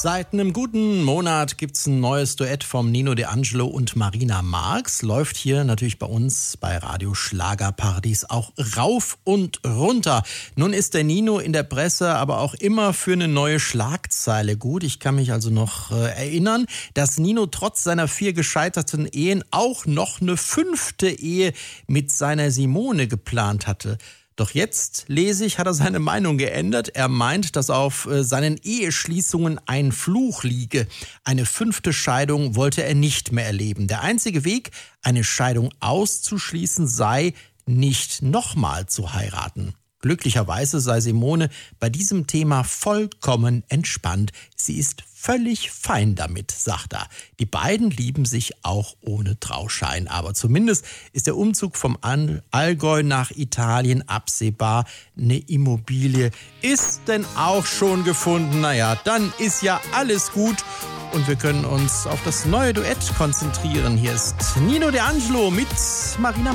Seit einem guten Monat gibt's ein neues Duett vom Nino D'Angelo und Marina Marx. Läuft hier natürlich bei uns bei Radio Schlagerparadies auch rauf und runter. Nun ist der Nino in der Presse aber auch immer für eine neue Schlagzeile gut. Ich kann mich also noch erinnern, dass Nino trotz seiner 4 gescheiterten Ehen auch noch eine 5. Ehe mit seiner Simone geplant hatte. Doch jetzt, lese ich, hat er seine Meinung geändert. Er meint, dass auf seinen Eheschließungen ein Fluch liege. Eine 5. Scheidung wollte er nicht mehr erleben. Der einzige Weg, eine Scheidung auszuschließen, sei, nicht nochmal zu heiraten. Glücklicherweise sei Simone bei diesem Thema vollkommen entspannt. Sie ist völlig fein damit, sagt er. Die beiden lieben sich auch ohne Trauschein. Aber zumindest ist der Umzug vom Allgäu nach Italien absehbar. Eine Immobilie ist denn auch schon gefunden. Naja, dann ist ja alles gut. Und wir können uns auf das neue Duett konzentrieren. Hier ist Nino D'Angelo mit Marina